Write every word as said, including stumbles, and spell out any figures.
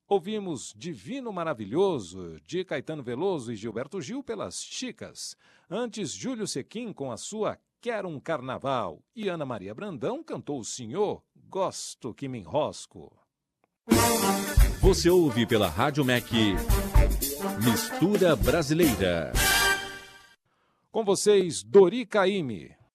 Ouvimos Divino Maravilhoso, de Caetano Veloso e Gilberto Gil pelas Chicas. Antes, Júlio Sequin com a sua Quero um Carnaval. E Ana Maria Brandão cantou o Senhor, Gosto que me enrosco. Você ouve pela Rádio M E C Mistura Brasileira. Com vocês, Dori Caymmi.